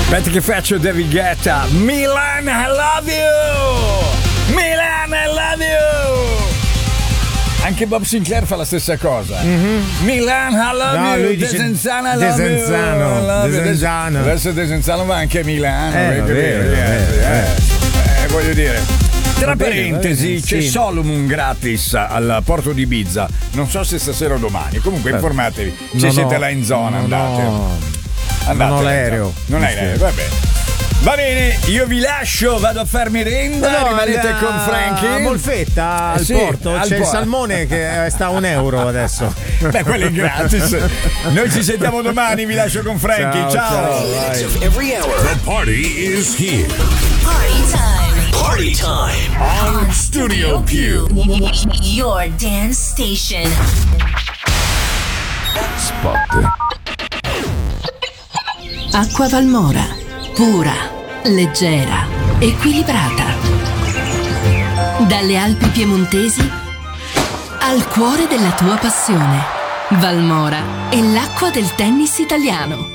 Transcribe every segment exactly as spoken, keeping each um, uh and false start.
Aspetta che faccio David Guetta. Milan, I love you! Milan, I love you! Anche Bob Sinclair fa la stessa cosa. Mm-hmm. Milan, I love no, you! Lui dice Desenzano, I love Desenzano, you! Love Desenzano. Adesso Desenzano va anche a Milano. Eh, eh, vero, vero, eh, eh, eh, voglio dire. Tra Va bene, parentesi, va bene, c'è sì. Solomon gratis al porto di Ibiza. Non so se stasera o domani. Comunque informatevi. Se Non siete ho- là in zona, non andate. ho- Andate non ho là in l'aereo. zona. Non hai l'aereo, va bene. Va bene, io vi lascio, vado a farmi renda, No, rimanete al- con Frankie. a Molfetta, al Eh sì, porto, al c'è il porto. salmone che sta a un euro adesso. Beh, quello è gratis. Noi ci sentiamo domani, vi lascio con Frankie. Ciao. Of every hour. The party is here. Party time. Party time. On Studio Q. Your dance station. Spot. Acqua Valmora, pura, leggera, equilibrata. Dalle Alpi piemontesi al cuore della tua passione. Valmora è l'acqua del tennis italiano.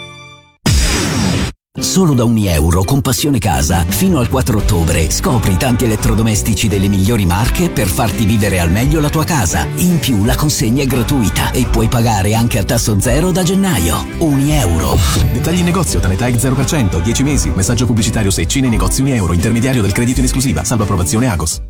Solo da ogni euro con Passione Casa, fino al quattro ottobre, scopri tanti elettrodomestici delle migliori marche per farti vivere al meglio la tua casa. In più la consegna è gratuita e puoi pagare anche a tasso zero da gennaio. Ogni euro. Dettagli in negozio, Tanetag zero per cento, dieci mesi, messaggio pubblicitario Secci nei negozi Uni Euro, intermediario del credito in esclusiva, salvo approvazione Agos.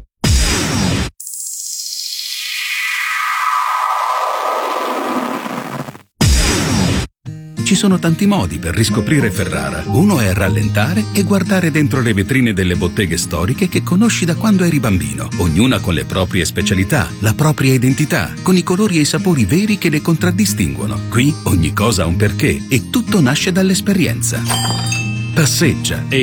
Ci sono tanti modi per riscoprire Ferrara. Uno è rallentare e guardare dentro le vetrine delle botteghe storiche che conosci da quando eri bambino, ognuna con le proprie specialità, la propria identità, con i colori e i sapori veri che le contraddistinguono. Qui ogni cosa ha un perché e tutto nasce dall'esperienza. Passeggia e